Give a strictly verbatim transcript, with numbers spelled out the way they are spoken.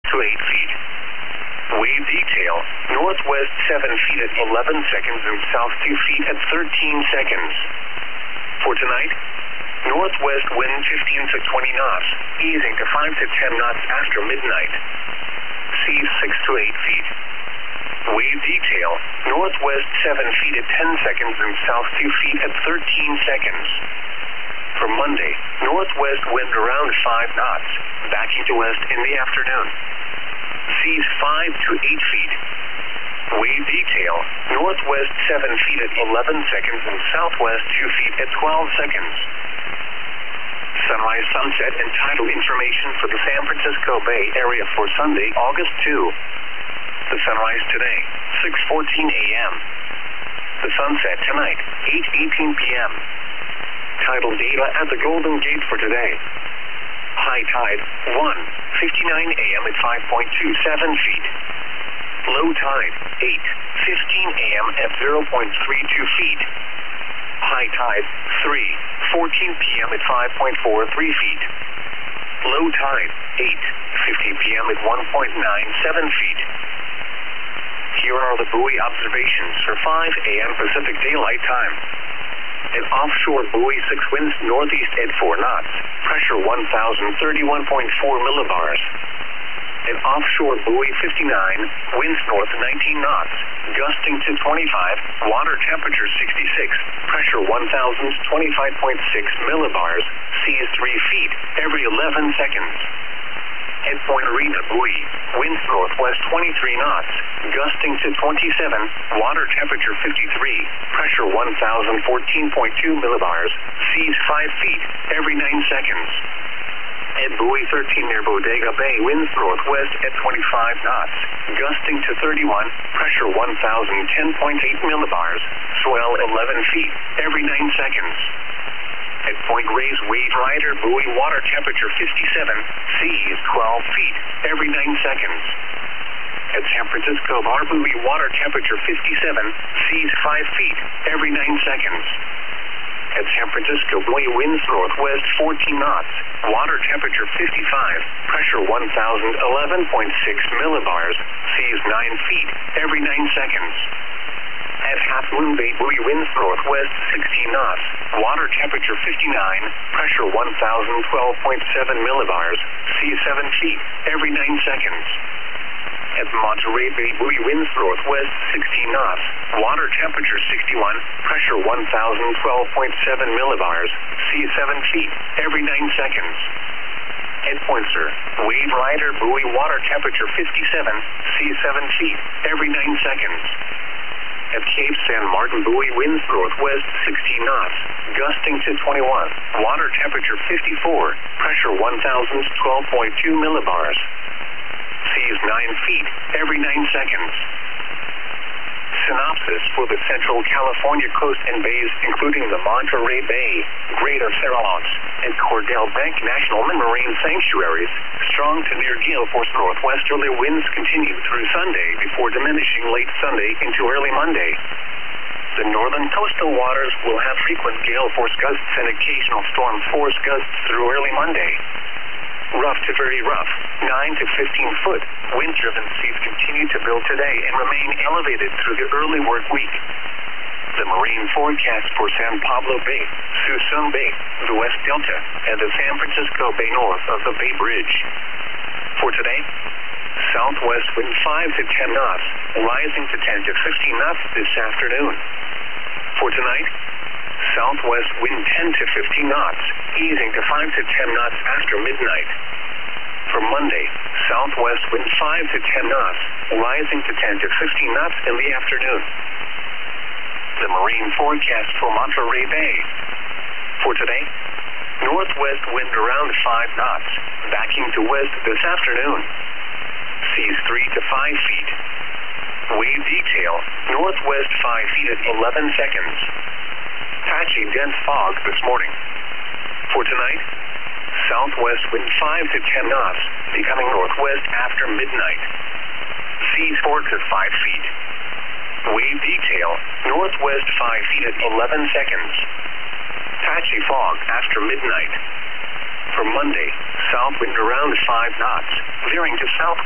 to eight feet. Wave detail, northwest seven feet at eleven seconds and south two feet at thirteen seconds. For tonight, northwest wind fifteen to twenty knots, easing to five to ten knots after midnight. Seas six to eight feet. Wave detail, northwest seven feet at ten seconds and south two feet at thirteen seconds. For Monday, northwest wind around five knots, backing to west in the afternoon. Seas five to eight feet. Wave detail, northwest seven feet at eleven seconds and southwest two feet at twelve seconds. Sunrise, sunset, and tidal information for the San Francisco Bay Area for Sunday, August second. The sunrise today, six fourteen a m The sunset tonight, eight eighteen p m Tidal data at the Golden Gate for today. High tide, one fifty-nine a m at five point two seven feet. Low tide, eight fifteen a m at zero point three two feet. High tide, three fourteen p m at five point four three feet. Low tide, eight fifty p m at one point nine seven feet. Here are the buoy observations for five a m Pacific Daylight Time. An offshore buoy six winds northeast at four knots, pressure one thousand thirty-one point four millibars. An offshore buoy fifty-nine, winds north nineteen knots, gusting to twenty-five, water temperature sixty-six, pressure one thousand twenty-five point six millibars, seas three feet every eleven seconds. At Point Arena buoy, winds northwest twenty-three knots, gusting to twenty-seven, water temperature fifty-three, pressure one thousand fourteen point two millibars, seas five feet every nine seconds. At buoy thirteen near Bodega Bay, winds northwest at twenty-five knots, gusting to thirty-one, pressure one thousand ten point eight millibars, swell eleven feet every nine seconds. At Point Reyes Wave Rider buoy, water temperature fifty-seven, seas twelve feet every nine seconds. At San Francisco Bar buoy, water temperature fifty-seven, seas five feet every nine seconds. At San Francisco buoy, winds northwest fourteen knots, water temperature fifty-five, pressure one thousand eleven point six millibars, seas nine feet every nine seconds. At Half Moon Bay buoy, winds northwest sixteen knots, water temperature fifty-nine, pressure one thousand twelve point seven millibars, seas seven feet every nine seconds. At Monterey Bay buoy, winds northwest sixteen knots, water temperature sixty-one, pressure one thousand twelve point seven millibars, seas seven feet every nine seconds. At Pointser, Wave Rider buoy, water temperature fifty-seven, seas seven feet every nine seconds. At Cape San Martin buoy, winds northwest sixteen knots, gusting to twenty-one, water temperature fifty-four, pressure one thousand twelve point two millibars, seas nine feet every nine seconds. Synopsis for the Central California coast and bays, including the Monterey Bay, Greater Farallones, and Cordell Bank National Marine Sanctuaries. Strong to near gale force northwesterly winds continue through Sunday before diminishing late Sunday into early Monday. The northern coastal waters will have frequent gale force gusts and occasional storm force gusts through early Monday. Rough to very rough, nine to fifteen foot, wind-driven seas continue to build today and remain elevated through the early work week. The marine forecast for San Pablo Bay, Suisun Bay, the West Delta, and the San Francisco Bay north of the Bay Bridge. For today, southwest wind five to ten knots, rising to ten to fifteen knots this afternoon. For tonight, southwest wind ten to fifteen knots, easing to five to ten knots after midnight. For Monday, southwest wind five to ten knots, rising to ten to fifteen knots in the afternoon. The marine forecast for Monterey Bay. For today, northwest wind around five knots, backing to west this afternoon. Seas three to five feet. Wave detail, northwest five feet at eleven seconds. Patchy dense fog this morning. For tonight, southwest wind five to ten knots, becoming northwest after midnight. Seas four to five feet. Wave detail, northwest five feet at eleven seconds. Patchy fog after midnight. For Monday, south wind around five knots, veering to southwest.